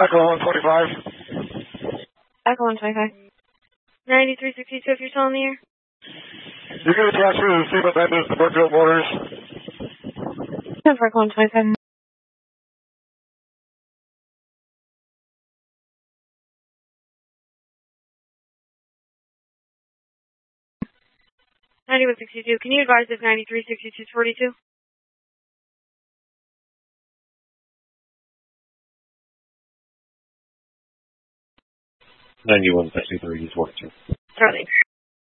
Echo 125. Echo 125. 9362 if you're still in the air. You're going to transfer to the Stephen Bendis, the Brookfield Motors. 10 for Echo 125. $9162. Can you advise if 9362 is 42? 9163 is 42. Charlie.